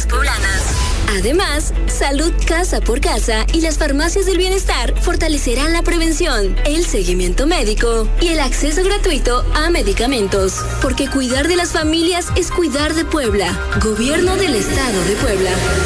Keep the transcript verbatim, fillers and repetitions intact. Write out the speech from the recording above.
farmacias poblanas. Además, Salud Casa por Casa y las farmacias del bienestar fortalecerán la prevención, el seguimiento médico y el acceso gratuito a medicamentos. Porque cuidar de las familias es cuidar de Puebla. Gobierno del Estado de Puebla.